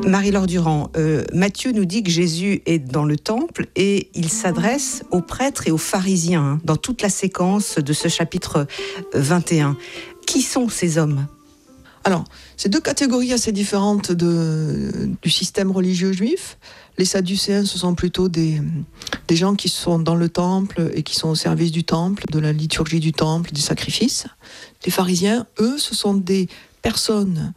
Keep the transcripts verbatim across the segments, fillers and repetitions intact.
Marie-Laure Durand, euh, Matthieu nous dit que Jésus est dans le temple et il s'adresse aux prêtres et aux pharisiens hein, dans toute la séquence de ce chapitre vingt et un. Qui sont ces hommes ? Alors, c'est deux catégories assez différentes de, du système religieux juif. Les Sadducéens, ce sont plutôt des, des gens qui sont dans le temple et qui sont au service du temple, de la liturgie du temple, des sacrifices. Les pharisiens, eux, ce sont des personnes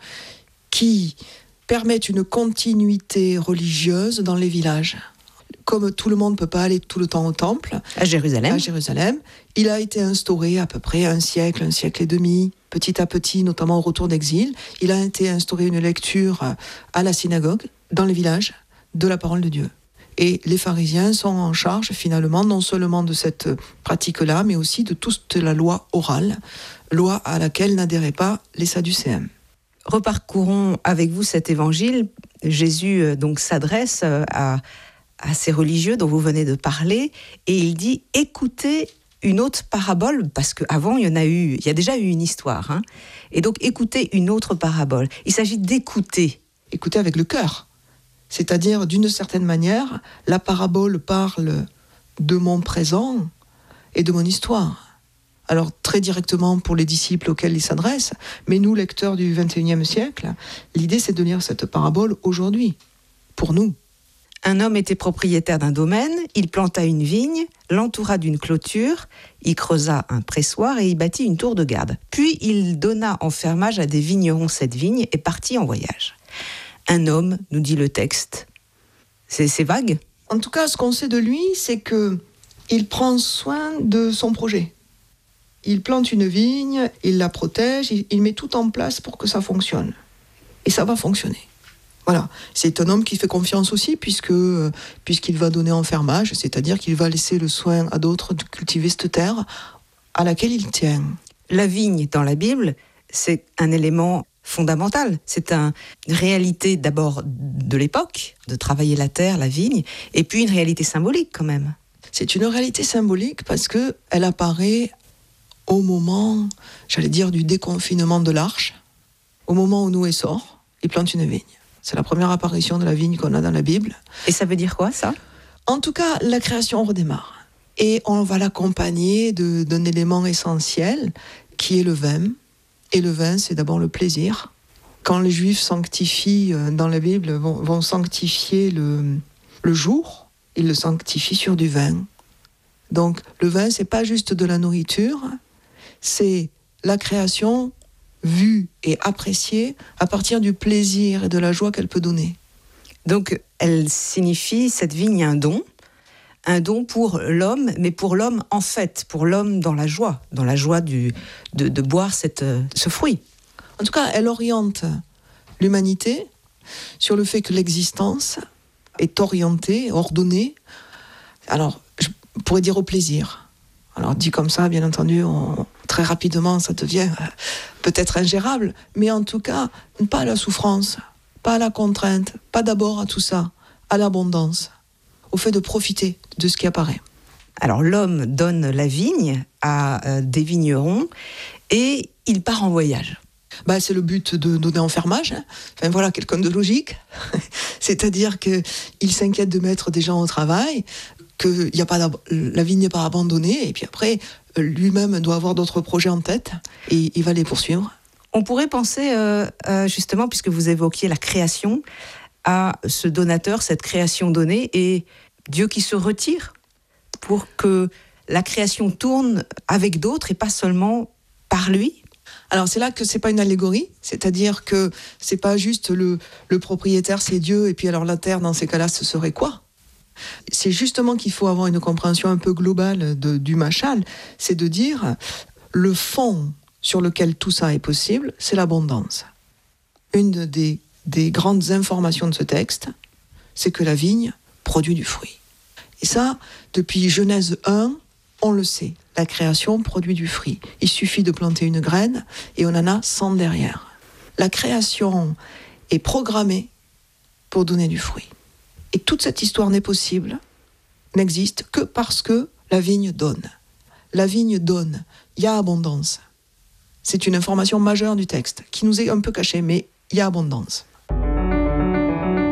qui permettent une continuité religieuse dans les villages. Comme tout le monde ne peut pas aller tout le temps au temple, à Jérusalem. à Jérusalem, il a été instauré à peu près un siècle, un siècle et demi, petit à petit, notamment au retour d'exil. Il a été instauré une lecture à la synagogue, dans les villages, de la parole de Dieu. Et les pharisiens sont en charge, finalement, non seulement de cette pratique-là, mais aussi de toute la loi orale, loi à laquelle n'adhéraient pas les Sadducéens. Reparcourons avec vous cet évangile. Jésus donc s'adresse à, à ces religieux dont vous venez de parler et il dit « écoutez une autre parabole » parce qu'avant il y en a eu, il y a déjà eu une histoire. Hein, et donc écoutez une autre parabole. Il s'agit d'écouter. Écouter avec le cœur. C'est-à-dire, d'une certaine manière, la parabole parle de mon présent et de mon histoire. Alors, très directement pour les disciples auxquels il s'adresse, mais nous, lecteurs du vingt et unième siècle, l'idée c'est de lire cette parabole aujourd'hui, pour nous. Un homme était propriétaire d'un domaine, il planta une vigne, l'entoura d'une clôture, y creusa un pressoir et y bâtit une tour de garde. Puis il donna en fermage à des vignerons cette vigne et partit en voyage. Un homme, nous dit le texte. C'est, c'est vague ? En tout cas, ce qu'on sait de lui, c'est qu'il prend soin de son projet. Il plante une vigne, il la protège, il, il met tout en place pour que ça fonctionne. Et ça va fonctionner. Voilà. C'est un homme qui fait confiance aussi, puisque, euh, puisqu'il va donner en fermage, c'est-à-dire qu'il va laisser le soin à d'autres de cultiver cette terre à laquelle il tient. La vigne, dans la Bible, c'est un élément fondamental. C'est un, une réalité d'abord de l'époque, de travailler la terre, la vigne, et puis une réalité symbolique quand même. C'est une réalité symbolique parce qu'elle apparaît au moment, j'allais dire, du déconfinement de l'arche, au moment où Noé sort, il plante une vigne. C'est la première apparition de la vigne qu'on a dans la Bible. Et ça veut dire quoi, ça ? En tout cas, la création redémarre. Et on va l'accompagner de, d'un élément essentiel, qui est le vin. Et le vin, c'est d'abord le plaisir. Quand les Juifs sanctifient, dans la Bible, vont, vont sanctifier le, le jour, ils le sanctifient sur du vin. Donc, le vin, c'est pas juste de la nourriture, c'est la création vue et appréciée à partir du plaisir et de la joie qu'elle peut donner. Donc, elle signifie, cette vigne, un don, un don pour l'homme, mais pour l'homme en fait, pour l'homme dans la joie, dans la joie du, de, de boire cette, ce fruit. En tout cas, elle oriente l'humanité sur le fait que l'existence est orientée, ordonnée, alors, je pourrais dire au plaisir. Alors, dit comme ça, bien entendu, on, très rapidement, ça devient euh, peut-être ingérable, mais en tout cas, pas à la souffrance, pas à la contrainte, pas d'abord à tout ça, à l'abondance, au fait de profiter de ce qui apparaît. Alors, l'homme donne la vigne à euh, des vignerons et il part en voyage. Bah, c'est le but de donner en fermage. Hein. Enfin, voilà, quelqu'un de logique. C'est-à-dire qu'il s'inquiète de mettre des gens au travail, que y a pas la vigne n'est pas abandonnée, et puis après, lui-même doit avoir d'autres projets en tête, et il va les poursuivre. On pourrait penser, euh, euh, justement, puisque vous évoquiez la création, à ce donateur, cette création donnée, et Dieu qui se retire pour que la création tourne avec d'autres, et pas seulement par lui. Alors c'est là que c'est pas une allégorie, c'est-à-dire que c'est pas juste le, le propriétaire, c'est Dieu, et puis alors la terre, dans ces cas-là, ce serait quoi ? C'est justement qu'il faut avoir une compréhension un peu globale de, du machal, c'est de dire le fond sur lequel tout ça est possible, c'est l'abondance. Une des, des grandes informations de ce texte, c'est que la vigne produit du fruit. Et ça, depuis Genèse un, on le sait, la création produit du fruit. Il suffit de planter une graine et on en a cent derrière. La création est programmée pour donner du fruit. Et toute cette histoire n'est possible, n'existe que parce que la vigne donne. La vigne donne, il y a abondance. C'est une information majeure du texte, qui nous est un peu cachée, mais il y a abondance.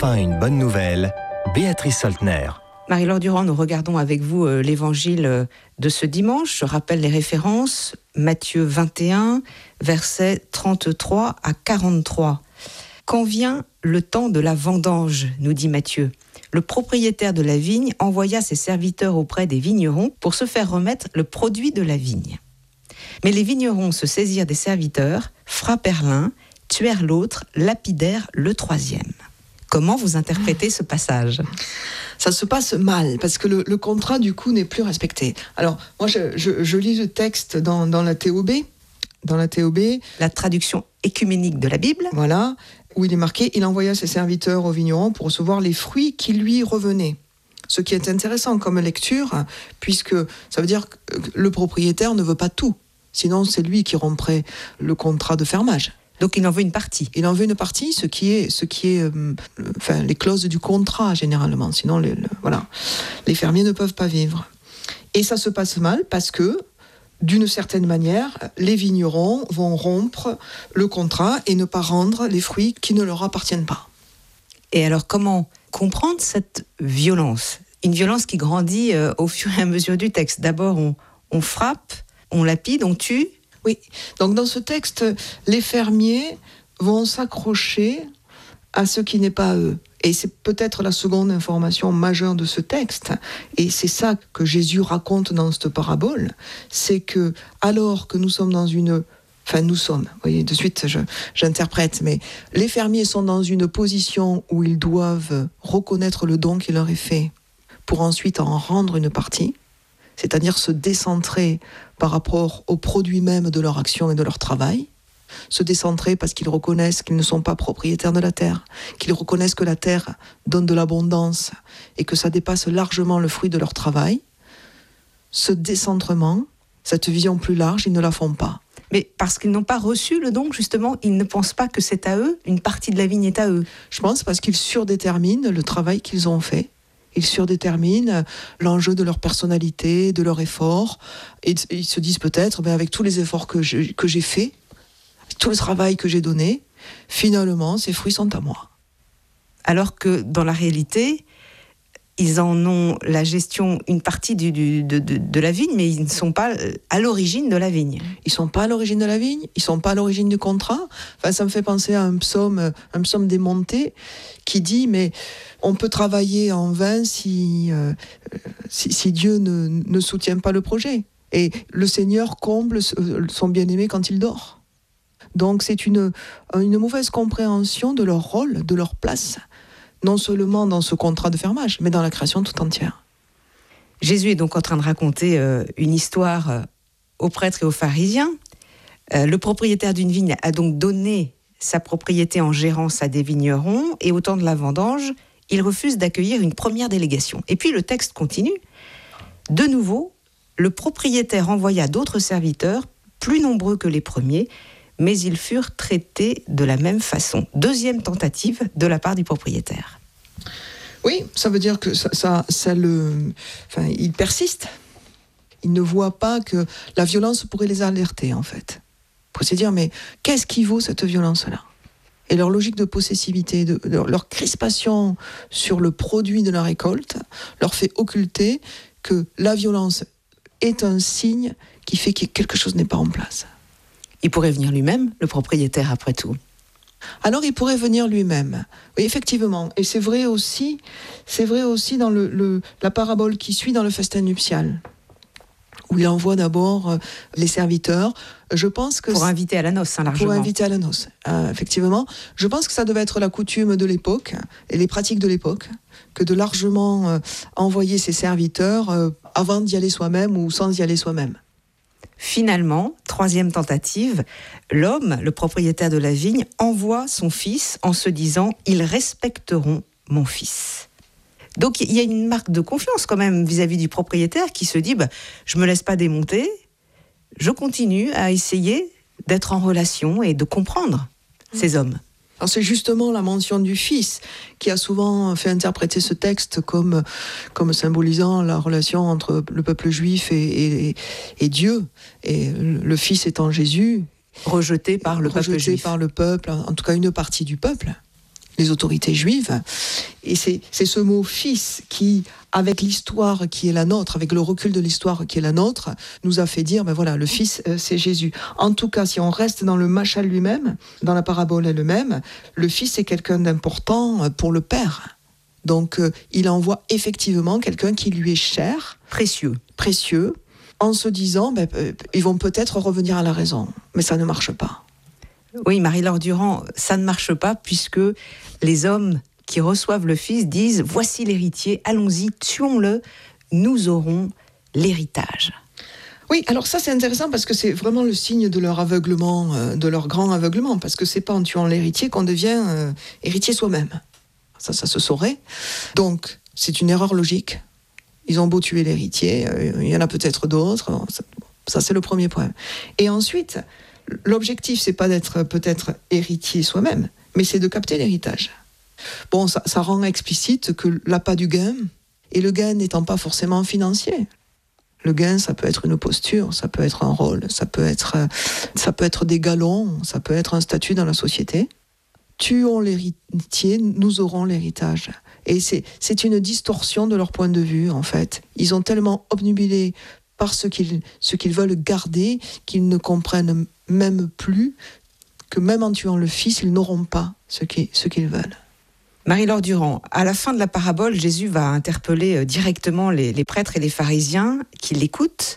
Enfin une bonne nouvelle, Béatrice Soltner. Marie-Laure Durand, nous regardons avec vous euh, l'évangile euh, de ce dimanche. Je rappelle les références. Matthieu vingt et un, versets trente-trois à quarante-trois. Quand vient le temps de la vendange, nous dit Matthieu, le propriétaire de la vigne envoya ses serviteurs auprès des vignerons pour se faire remettre le produit de la vigne. Mais les vignerons se saisirent des serviteurs, frappèrent l'un, tuèrent l'autre, lapidèrent le troisième. Comment vous interprétez ce passage ? Ça se passe mal, parce que le, le contrat, du coup, n'est plus respecté. Alors, moi, je, je, je lis le texte dans, dans la T O B, dans la T O B... La traduction écuménique de la Bible. Voilà, où il est marqué « Il envoya ses serviteurs au vigneron pour recevoir les fruits qui lui revenaient ». Ce qui est intéressant comme lecture, puisque ça veut dire que le propriétaire ne veut pas tout. Sinon, c'est lui qui romprait le contrat de fermage. Donc il en veut une partie. Il en veut une partie, ce qui est, ce qui est, euh, enfin, les clauses du contrat généralement. Sinon, les, le, voilà, les fermiers ne peuvent pas vivre. Et ça se passe mal parce que, d'une certaine manière, les vignerons vont rompre le contrat et ne pas rendre les fruits qui ne leur appartiennent pas. Et alors, comment comprendre cette violence ? Une violence qui grandit euh, au fur et à mesure du texte. D'abord, on, on frappe, on lapide, on tue. Oui, donc dans ce texte, les fermiers vont s'accrocher à ce qui n'est pas eux. Et c'est peut-être la seconde information majeure de ce texte. Et c'est ça que Jésus raconte dans cette parabole. C'est que, alors que nous sommes dans une... Enfin, nous sommes, vous voyez, de suite, je, j'interprète, mais les fermiers sont dans une position où ils doivent reconnaître le don qui leur est fait pour ensuite en rendre une partie, c'est-à-dire se décentrer par rapport au produit même de leur action et de leur travail, se décentrer parce qu'ils reconnaissent qu'ils ne sont pas propriétaires de la terre, qu'ils reconnaissent que la terre donne de l'abondance et que ça dépasse largement le fruit de leur travail. Ce décentrement, cette vision plus large, ils ne la font pas. Mais parce qu'ils n'ont pas reçu le don, justement, ils ne pensent pas que c'est à eux, une partie de la vigne est à eux. Je pense parce qu'ils surdéterminent le travail qu'ils ont fait. Ils surdéterminent l'enjeu de leur personnalité, de leur effort. Et ils se disent peut-être, ben avec tous les efforts que j'ai, que j'ai faits, tout le travail que j'ai donné, finalement, ces fruits sont à moi. Alors que dans la réalité, ils en ont la gestion, une partie du, du, de, de, de la vigne, mais ils ne sont pas à l'origine de la vigne. Ils ne sont pas à l'origine de la vigne, ils ne sont pas à l'origine du contrat. Enfin, ça me fait penser à un psaume, un psaume démonté qui dit, mais on peut travailler en vain si, euh, si, si Dieu ne, ne soutient pas le projet. Et le Seigneur comble son bien-aimé quand il dort. Donc c'est une, une mauvaise compréhension de leur rôle, de leur place, non seulement dans ce contrat de fermage, mais dans la création tout entière. Jésus est donc en train de raconter euh, une histoire euh, aux prêtres et aux pharisiens. Euh, le propriétaire d'une vigne a donc donné sa propriété en gérance à des vignerons, et au temps de la vendange, il refuse d'accueillir une première délégation. Et puis le texte continue. De nouveau, le propriétaire envoya d'autres serviteurs, plus nombreux que les premiers, mais ils furent traités de la même façon. Deuxième tentative de la part du propriétaire. Oui, ça veut dire que ça, ça, ça le, enfin, il persiste. Il ne voit pas que la violence pourrait les alerter, en fait. Pour se dire, mais qu'est-ce qui vaut cette violence-là ? Et leur logique de possessivité, de, de, leur crispation sur le produit de la récolte, leur fait occulter que la violence est un signe qui fait que quelque chose n'est pas en place. Il pourrait venir lui-même, le propriétaire, après tout. Alors il pourrait venir lui-même. Oui, effectivement. Et c'est vrai aussi, c'est vrai aussi dans le, le, la parabole qui suit dans le festin nuptial, où il envoie d'abord les serviteurs. Je pense que pour inviter à la noce, hein, largement. Pour inviter à la noce, euh, effectivement. Je pense que ça devait être la coutume de l'époque et les pratiques de l'époque, que de largement euh, envoyer ses serviteurs euh, avant d'y aller soi-même ou sans y aller soi-même. Finalement, troisième tentative, l'homme, le propriétaire de la vigne, envoie son fils en se disant « Ils respecteront mon fils ». Donc il y a une marque de confiance quand même vis-à-vis du propriétaire qui se dit bah, « Je ne me laisse pas démonter, je continue à essayer d'être en relation et de comprendre mmh. ces hommes ». Alors c'est justement la mention du Fils qui a souvent fait interpréter ce texte comme, comme symbolisant la relation entre le peuple juif et, et, et Dieu. Et le Fils étant Jésus, rejeté par le rejeté peuple juif. par le peuple, en tout cas une partie du peuple. les autorités juives. Et c'est, c'est ce mot « fils » qui, avec l'histoire qui est la nôtre, avec le recul de l'histoire qui est la nôtre, nous a fait dire, ben voilà, le fils, euh, c'est Jésus. En tout cas, si on reste dans le machal lui-même, dans la parabole elle-même, le fils est quelqu'un d'important pour le père. Donc, euh, il envoie effectivement quelqu'un qui lui est cher. Précieux. Précieux, en se disant, ben, euh, ils vont peut-être revenir à la raison. Mais ça ne marche pas. Oui, Marie-Laure Durand, ça ne marche pas puisque les hommes qui reçoivent le Fils disent « Voici l'héritier, allons-y, tuons-le, nous aurons l'héritage ». Oui, alors ça c'est intéressant parce que c'est vraiment le signe de leur aveuglement, euh, de leur grand aveuglement, parce que c'est pas en tuant l'héritier qu'on devient euh, héritier soi-même. Ça, ça se saurait. Donc, c'est une erreur logique. Ils ont beau tuer l'héritier, euh, il y en a peut-être d'autres. Ça, ça, c'est le premier point. Et ensuite, l'objectif, c'est pas d'être peut-être héritier soi-même, mais c'est de capter l'héritage. Bon, ça, ça rend explicite que l'appât du gain, et le gain n'étant pas forcément financier. Le gain, ça peut être une posture, ça peut être un rôle, ça peut être, ça peut être des galons, ça peut être un statut dans la société. Tuons l'héritier, nous aurons l'héritage. Et c'est, c'est une distorsion de leur point de vue, en fait. Ils ont tellement obnubilé par ce qu'ils, ce qu'ils veulent garder qu'ils ne comprennent même plus que même en tuant le fils, ils n'auront pas ce qu'ils, ce qu'ils veulent. Marie-Laure Durand, à la fin de la parabole, Jésus va interpeller directement les, les prêtres et les pharisiens qui l'écoutent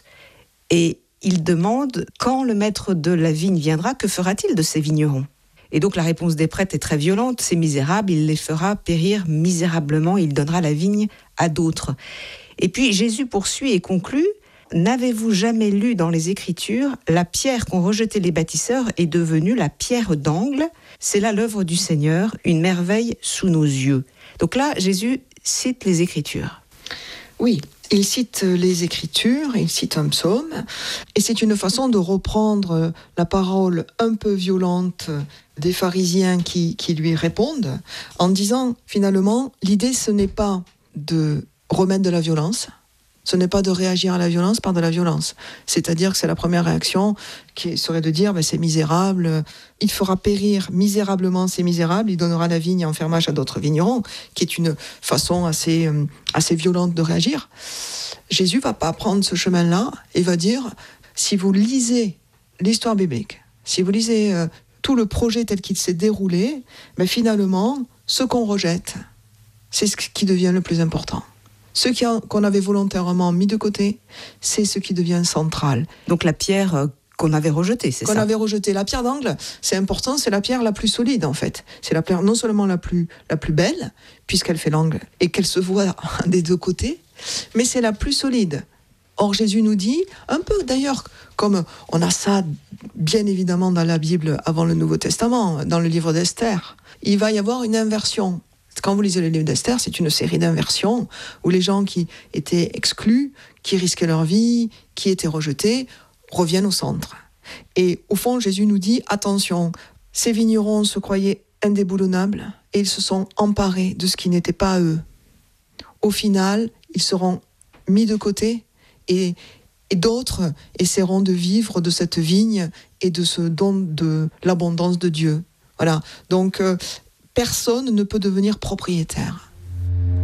et il demande quand le maître de la vigne viendra, que fera-t-il de ces vignerons ? Et donc la réponse des prêtres est très violente, c'est misérable, il les fera périr misérablement, il donnera la vigne à d'autres. Et puis Jésus poursuit et conclut, n'avez-vous jamais lu dans les Écritures, la pierre qu'ont rejetée les bâtisseurs est devenue la pierre d'angle, c'est là l'œuvre du Seigneur, une merveille sous nos yeux. Donc là, Jésus cite les Écritures. Oui, il cite les Écritures, il cite un psaume, et c'est une façon de reprendre la parole un peu violente des pharisiens qui, qui lui répondent, en disant finalement, l'idée ce n'est pas de remettre de la violence, ce n'est pas de réagir à la violence par de la violence. C'est-à-dire que c'est la première réaction qui serait de dire ben, c'est misérable, il fera périr misérablement ces misérables, il donnera la vigne en fermage à d'autres vignerons, qui est une façon assez, euh, assez violente de réagir. Jésus ne va pas prendre ce chemin-là et va dire, si vous lisez l'histoire biblique, si vous lisez euh, tout le projet tel qu'il s'est déroulé, ben, finalement, ce qu'on rejette, c'est ce qui devient le plus important. Ce qu'on avait volontairement mis de côté, c'est ce qui devient central. Donc la pierre qu'on avait rejetée, c'est qu'on ça ? Qu'on avait rejetée. La pierre d'angle, c'est important, c'est la pierre la plus solide en fait. C'est la pierre non seulement la plus, la plus belle, puisqu'elle fait l'angle et qu'elle se voit des deux côtés, mais c'est la plus solide. Or Jésus nous dit, un peu d'ailleurs, comme on a ça bien évidemment dans la Bible avant le Nouveau Testament, dans le livre d'Esther, il va y avoir une inversion. Quand vous lisez le livre d'Esther, c'est une série d'inversions où les gens qui étaient exclus, qui risquaient leur vie, qui étaient rejetés, reviennent au centre. Et au fond, Jésus nous dit, attention, ces vignerons se croyaient indéboulonnables et ils se sont emparés de ce qui n'était pas à eux. Au final, ils seront mis de côté et, et d'autres essaieront de vivre de cette vigne et de ce don de l'abondance de Dieu. Voilà, donc... Euh, Personne ne peut devenir propriétaire.